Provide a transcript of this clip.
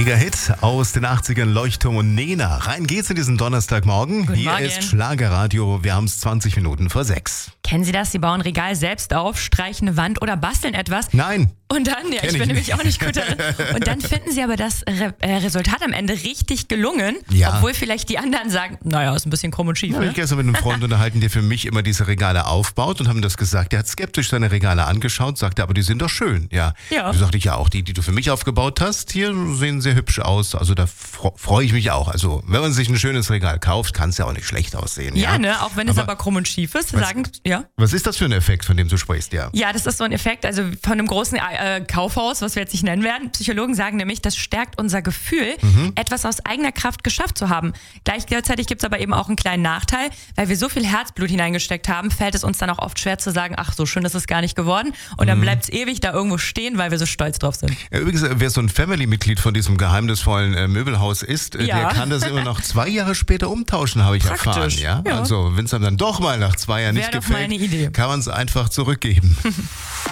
Mega-Hit aus den 80ern, Leuchtturm und Nena. Rein geht's in diesen Donnerstagmorgen. Guten Hier Morgen. ist Schlagerradio. Wir haben es 20 Minuten vor 6. Kennen Sie das? Sie bauen ein Regal selbst auf, streichen eine Wand oder basteln etwas. Nein. Und dann, ja, ich bin nämlich auch nicht gut darin. Und dann finden Sie aber das Resultat am Ende richtig gelungen, Ja. obwohl vielleicht die anderen sagen, naja, ist ein bisschen krumm und schief. Ich habe Ne? mich gestern mit einem Freund unterhalten, der für mich immer diese Regale aufbaut und haben das gesagt. Der hat skeptisch seine Regale angeschaut, sagte, aber die sind doch schön. Ja. Ja. Da sagte ich ja auch, die du für mich aufgebaut hast, hier sehen sehr hübsch aus. Also da freue ich mich auch. Also wenn man sich ein schönes Regal kauft, kann es ja auch nicht schlecht aussehen. Ja, ne? Auch wenn es Aber aber krumm und schief ist, sagen, ja. Was ist das für ein Effekt, von dem du sprichst? Ja. Ja, das ist so ein Effekt, also von einem großen Kaufhaus, was wir jetzt nicht nennen werden. Psychologen sagen nämlich, das stärkt unser Gefühl, etwas aus eigener Kraft geschafft zu haben. Gleichzeitig gibt es aber eben auch einen kleinen Nachteil, weil wir so viel Herzblut hineingesteckt haben, fällt es uns dann auch oft schwer zu sagen, ach, so schön ist es gar nicht geworden. Und dann bleibt es ewig da irgendwo stehen, weil wir so stolz drauf sind. Ja, übrigens, wer so ein Family-Mitglied von diesem geheimnisvollen Möbelhaus ist, Ja. der kann das immer noch 2 Jahre später umtauschen, habe ich erfahren. Praktisch, Ja? ja. Also wenn es einem dann doch mal nach 2 Jahren Wäre nicht doch mal gefällt, eine Idee. kann man es einfach zurückgeben.